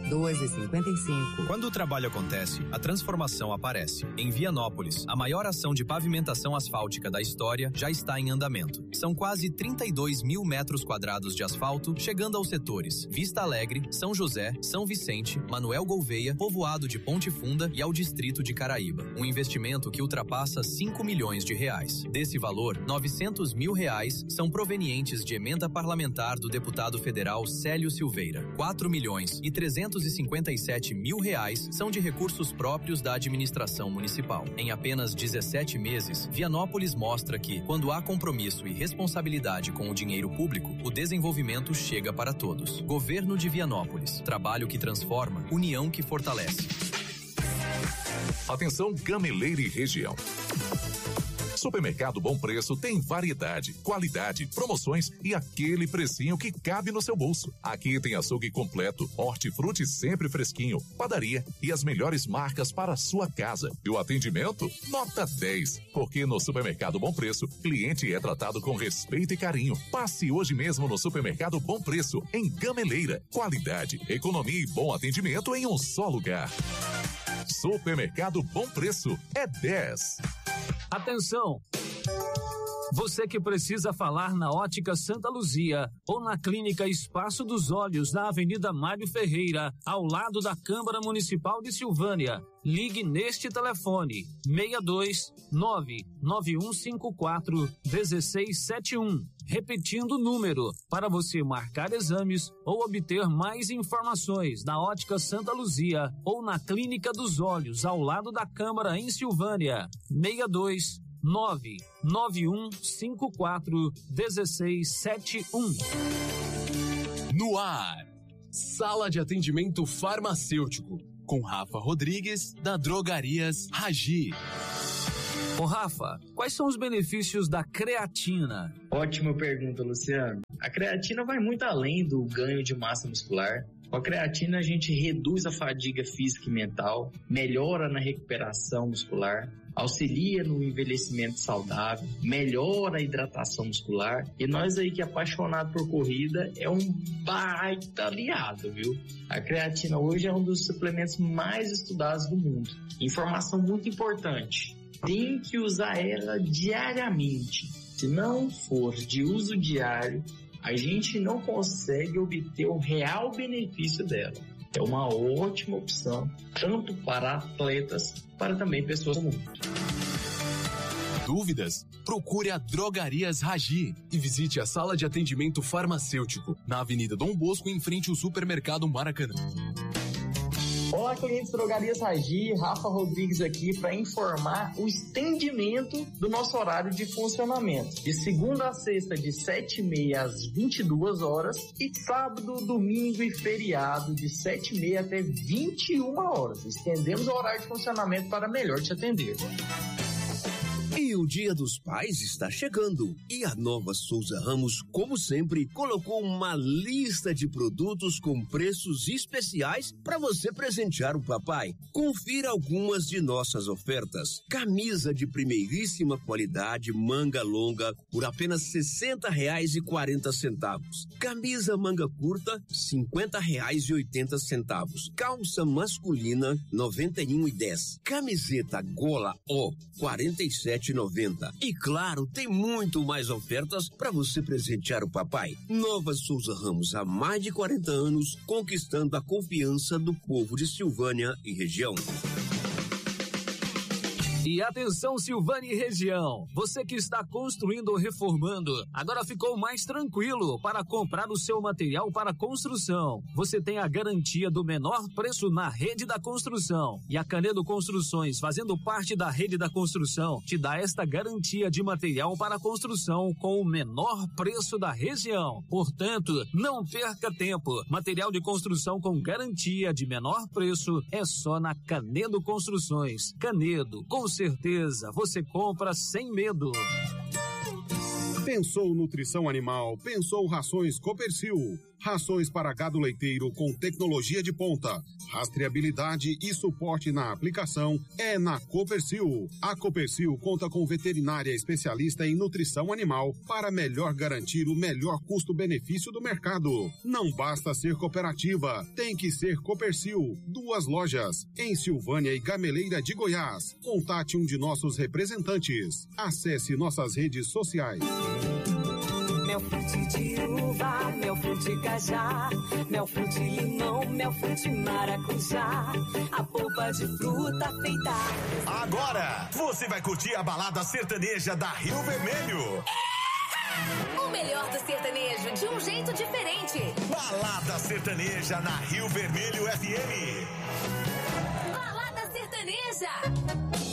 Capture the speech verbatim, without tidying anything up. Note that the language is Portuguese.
doze e cinquenta e cinco. Quando o trabalho acontece, a transformação aparece. Em Vianópolis, a maior ação de pavimentação asfáltica da história já está em andamento. São quase trinta e dois mil metros quadrados de asfalto, chegando aos setores Vista Alegre, São José, São Vicente, Manuel Gouveia, Povoado de Ponte Funda e ao distrito de Caraíba. Um investimento que ultrapassa cinco milhões de reais. Desse valor, novecentos mil reais são provenientes de emenda parlamentar do deputado federal Célio Silveira. quatro milhões e trezentos e cinquenta e sete mil reais são de recursos próprios da administração municipal. Em apenas dezessete meses, Vianópolis mostra que, quando há compromisso e responsabilidade com o dinheiro público, o desenvolvimento chega para todos. Governo de Vianópolis. Trabalho que transforma, união que fortalece. Atenção, Gameleira e região. Supermercado Bom Preço tem variedade, qualidade, promoções e aquele precinho que cabe no seu bolso. Aqui tem açougue completo, hortifruti sempre fresquinho, padaria e as melhores marcas para a sua casa. E o atendimento? Nota dez. Porque no Supermercado Bom Preço, cliente é tratado com respeito e carinho. Passe hoje mesmo no Supermercado Bom Preço, em Gameleira. Qualidade, economia e bom atendimento em um só lugar. Supermercado Bom Preço é dez. Atenção! Você que precisa falar na Ótica Santa Luzia ou na Clínica Espaço dos Olhos, na Avenida Mário Ferreira, ao lado da Câmara Municipal de Silvânia, ligue neste telefone seis dois nove nove um cinco quatro um seis sete um. Repetindo o número, para você marcar exames ou obter mais informações na Ótica Santa Luzia ou na Clínica dos Olhos, ao lado da Câmara em Silvânia, seis dois nove nove um cinco quatro um seis sete um. No ar, Sala de Atendimento Farmacêutico, com Rafa Rodrigues, da Drogarias Ragi. Ô Rafa, quais são os benefícios da creatina? Ótima pergunta, Luciano. A creatina vai muito além do ganho de massa muscular. Com a creatina a gente reduz a fadiga física e mental, melhora na recuperação muscular, auxilia no envelhecimento saudável, melhora a hidratação muscular. E nós aí que é apaixonado por corrida, é um baita aliado, viu? A creatina hoje é um dos suplementos mais estudados do mundo. Informação muito importante. Tem que usar ela diariamente. Se não for de uso diário, a gente não consegue obter o real benefício dela. É uma ótima opção, tanto para atletas, para também pessoas comuns. Dúvidas? Procure a Drogarias Ragi e visite a Sala de Atendimento Farmacêutico, na Avenida Dom Bosco, em frente ao Supermercado Maracanã. Olá, clientes Drogarias Ragi, Rafa Rodrigues aqui para informar o estendimento do nosso horário de funcionamento. De segunda a sexta, de sete e meia às vinte e duas horas, e sábado, domingo e feriado, de sete e meia até vinte e uma horas. Estendemos o horário de funcionamento para melhor te atender. E o Dia dos Pais está chegando e a Nova Souza Ramos, como sempre, colocou uma lista de produtos com preços especiais para você presentear o papai. Confira algumas de nossas ofertas. Camisa de primeiríssima qualidade, manga longa, por apenas sessenta reais e quarenta centavos. Camisa manga curta, cinquenta reais e oitenta centavos. Calça masculina, noventa e um e dez. Camiseta gola O, quarenta e sete e noventa. E claro, tem muito mais ofertas para você presentear o papai. Nova Souza Ramos, há mais de quarenta anos, conquistando a confiança do povo de Silvânia e região. E atenção, Silvânia e região, você que está construindo ou reformando, agora ficou mais tranquilo para comprar o seu material para construção. Você tem a garantia do menor preço na rede da construção. E a Canedo Construções, fazendo parte da rede da construção, te dá esta garantia de material para construção com o menor preço da região. Portanto, não perca tempo. Material de construção com garantia de menor preço é só na Canedo Construções. Canedo, com certeza, você compra sem medo. Pensou nutrição animal, pensou rações Copercil. Rações para gado leiteiro com tecnologia de ponta, rastreabilidade e suporte na aplicação é na Copercil. A Copercil conta com veterinária especialista em nutrição animal para melhor garantir o melhor custo-benefício do mercado. Não basta ser cooperativa, tem que ser Copercil. Duas lojas, em Silvânia e Gameleira de Goiás. Contate um de nossos representantes. Acesse nossas redes sociais. Melfrute de uva, melfrute cajá, melfrute limão, melfrute maracujá, a polpa de fruta feita. Agora, você vai curtir a balada sertaneja da Rio Vermelho. O melhor do sertanejo de um jeito diferente. Balada sertaneja na Rio Vermelho F M. Balada sertaneja.